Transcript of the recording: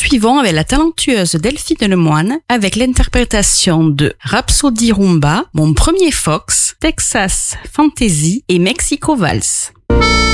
poursuivons avec la talentueuse Delphine Lemoine avec l'interprétation de Rhapsody Rumba, Mon premier Fox, Texas Fantasy et Mexico Vals.